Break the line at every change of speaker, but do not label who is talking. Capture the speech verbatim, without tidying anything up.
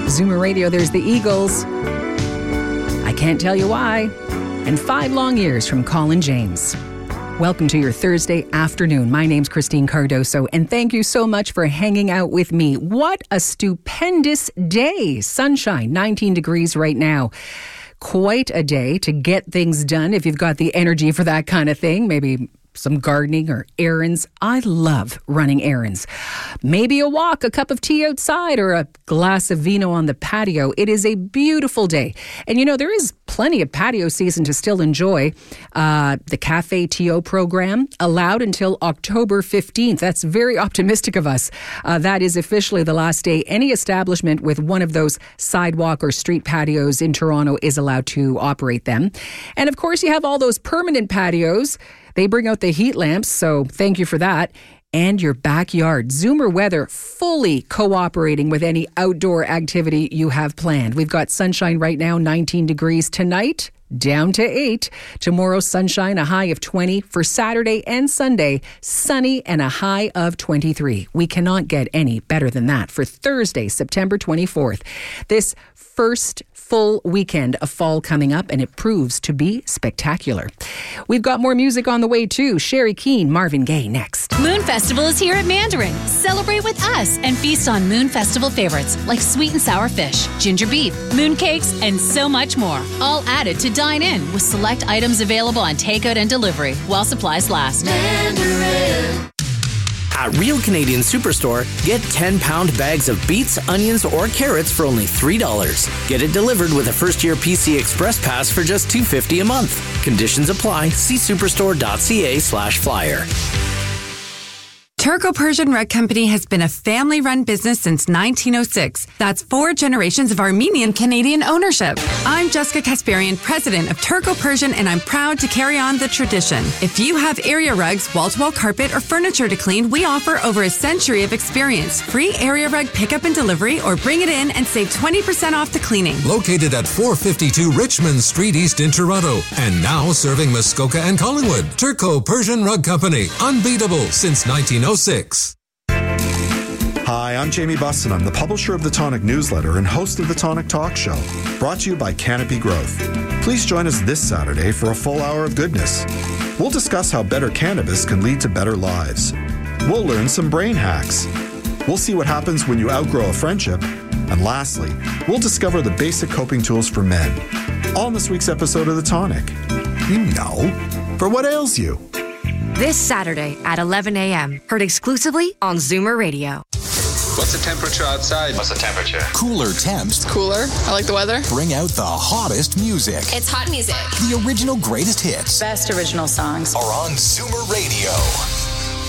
Zoomer Radio, there's the Eagles. I can't tell you why. And five long years from Colin James. Welcome to your Thursday afternoon. My name's Christine Cardoso, and thank you so much for hanging out with me. What a stupendous day. Sunshine, nineteen degrees right now. Quite a day to get things done if you've got the energy for that kind of thing. Maybe some gardening or errands. I love running errands. Maybe a walk, a cup of tea outside, or a glass of vino on the patio. It is a beautiful day. And you know, there is plenty of patio season to still enjoy. Uh, the Cafe T O program allowed until October fifteenth. That's very optimistic of us. Uh, that is officially the last day any establishment with one of those sidewalk or street patios in Toronto is allowed to operate them. And of course, you have all those permanent patios. They bring out the heat lamps, so thank you for that. And your backyard. Zoomer Weather fully cooperating with any outdoor activity you have planned. We've got sunshine right now, nineteen degrees tonight, down to eight. Tomorrow, sunshine, a high of twenty. For Saturday and Sunday, sunny and a high of twenty-three. We cannot get any better than that for Thursday, September twenty-fourth. This first full weekend of fall coming up, and it proves to be spectacular. We've got more music on the way too. Sherry Keane, Marvin Gaye next.
Moon Festival is here at Mandarin. Celebrate with us and feast on Moon Festival favorites like sweet and sour fish, ginger beef, moon cakes, and so much more. All added to dine in with select items available on takeout and delivery while supplies last.
Mandarin. At Real Canadian Superstore, get ten-pound bags of beets, onions, or carrots for only three dollars. Get it delivered with a first-year P C Express Pass for just two dollars and fifty cents a month. Conditions apply. See superstore.ca slash flyer.
Turco Persian Rug Company has been a family-run business since nineteen oh six. That's four generations of Armenian-Canadian ownership. I'm Jessica Kasparian, president of Turco Persian, and I'm proud to carry on the tradition. If you have area rugs, wall-to-wall carpet, or furniture to clean, we offer over a century of experience. Free area rug pickup and delivery, or bring it in and save twenty percent off the cleaning.
Located at four fifty-two Richmond Street East in Toronto, and now serving Muskoka and Collingwood. Turco Persian Rug Company, unbeatable since nineteen oh six.
Hi, I'm Jamie Buston. I'm the publisher of the Tonic Newsletter and host of the Tonic Talk Show, brought to you by Canopy Growth. Please join us this Saturday for a full hour of goodness. We'll discuss how better cannabis can lead to better lives. We'll learn some brain hacks. We'll see what happens when you outgrow a friendship. And lastly, we'll discover the basic coping tools for men. All in this week's episode of The Tonic. You know, for what ails you.
This Saturday at eleven a.m. Heard exclusively on Zoomer Radio.
What's the temperature outside?
What's the temperature?
Cooler temps.
It's cooler. I like the weather.
Bring out the hottest music.
It's hot music.
The original greatest hits.
Best original songs.
Are on Zoomer Radio.